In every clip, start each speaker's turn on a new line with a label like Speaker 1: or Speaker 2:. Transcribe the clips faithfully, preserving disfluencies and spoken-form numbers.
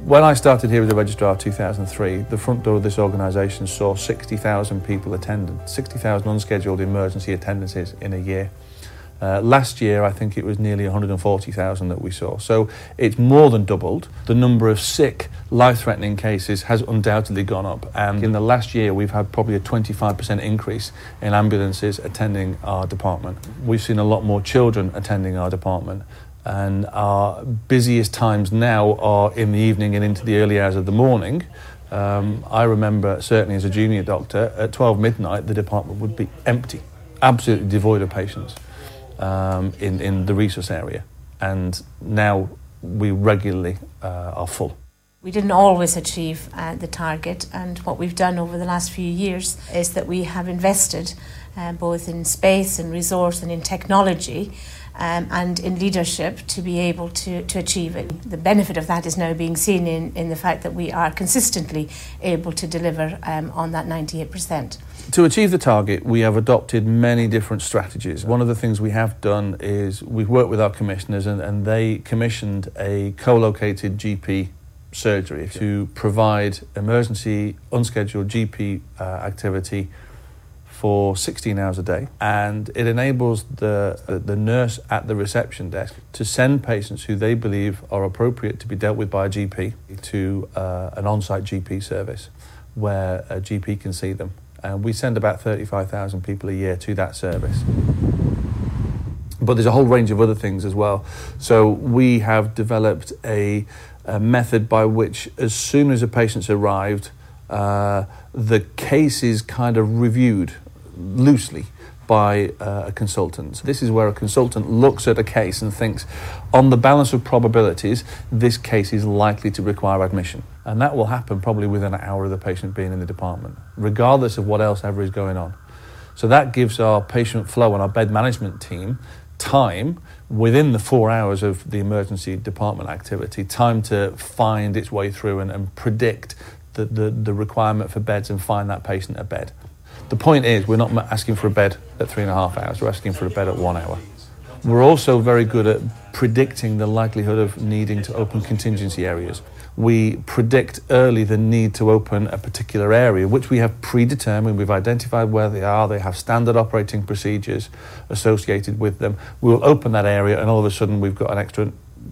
Speaker 1: When I started here as a registrar in two thousand three, the front door of this organisation saw sixty thousand people attended, sixty thousand unscheduled emergency attendances in a year. Uh, last year, I think it was nearly one hundred forty thousand that we saw. So it's more than doubled. The number of sick, life-threatening cases has undoubtedly gone up. And in the last year, we've had probably a twenty-five percent increase in ambulances attending our department. We've seen a lot more children attending our department. And our busiest times now are in the evening and into the early hours of the morning. Um, I remember, certainly as a junior doctor, at twelve midnight, the department would be empty, absolutely devoid of patients. Um, in, in the resource area, and now we regularly uh, are full.
Speaker 2: We didn't always achieve uh, the target, and what we've done over the last few years is that we have invested uh, both in space and resource and in technology um, and in leadership to be able to, to achieve it. The benefit of that is now being seen in, in the fact that we are consistently able to deliver um, on that ninety-eight percent.
Speaker 1: To achieve the target, we have adopted many different strategies. One of the things we have done is we've worked with our commissioners and, and they commissioned a co-located G P surgery to provide emergency unscheduled G P uh, activity for sixteen hours a day, and it enables the, the the nurse at the reception desk to send patients who they believe are appropriate to be dealt with by a G P to uh, an on-site G P service where a G P can see them. And we send about thirty-five thousand people a year to that service. But there's a whole range of other things as well. So we have developed a, a method by which, as soon as a patient's arrived, uh, the case is kind of reviewed loosely by uh, a consultant. This is where a consultant looks at a case and thinks, on the balance of probabilities, this case is likely to require admission. And that will happen probably within an hour of the patient being in the department, regardless of what else ever is going on. So that gives our patient flow and our bed management team time, within the four hours of the emergency department activity, time to find its way through and, and predict the, the, the requirement for beds and find that patient a bed. The point is, we're not asking for a bed at three and a half hours, we're asking for a bed at one hour. We're also very good at predicting the likelihood of needing to open contingency areas. We predict early the need to open a particular area, which we have predetermined. We've identified where they are. They have standard operating procedures associated with them. We'll open that area, and all of a sudden we've got an extra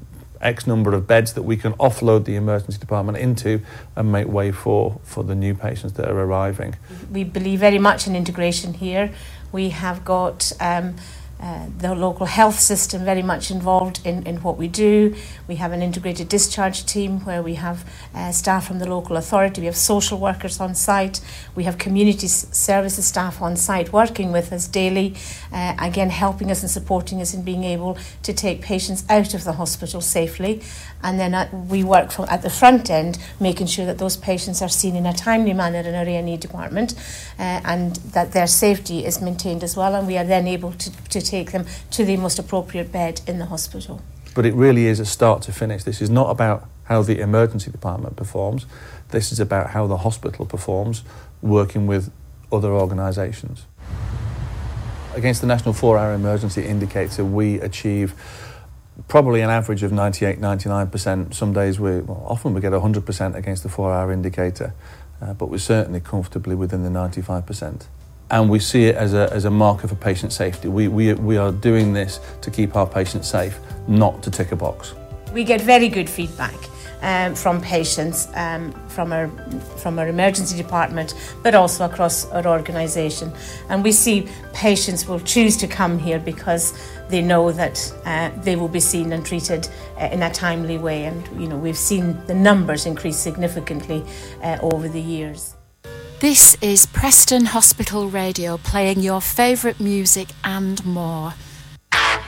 Speaker 1: X number of beds that we can offload the emergency department into and make way for, for the new patients that are arriving.
Speaker 2: We believe very much in integration here. We have got um, uh, the local health system very much involved in, in what we do. We have an integrated discharge team where we have uh, staff from the local authority. We have social workers on site. We have community services staff on site working with us daily, uh, again helping us and supporting us in being able to take patients out of the hospital safely. And then uh, we work from at the front end, making sure that those patients are seen in a timely manner in our A and E department, uh, and that their safety is maintained as well, and we are then able to, to take them to the most appropriate bed in the hospital.
Speaker 1: But it really is a start to finish. This is not about how the emergency department performs. This is about how the hospital performs, working with other organisations. Against the National four-Hour Emergency Indicator, we achieve probably an average of ninety-eight, ninety-nine percent. Some days, we well, often we get one hundred percent against the four-hour indicator, uh, but we're certainly comfortably within the ninety-five percent. And we see it as a, as a marker for patient safety. We, we, we are doing this to keep our patients safe, not to tick a box.
Speaker 2: We get very good feedback um, from patients, um, from our from our emergency department, but also across our organisation. And we see patients will choose to come here because they know that uh, they will be seen and treated uh, in a timely way. And you know, we've seen the numbers increase significantly uh, over the years.
Speaker 3: This is Preston Hospital Radio, playing your favourite music and more.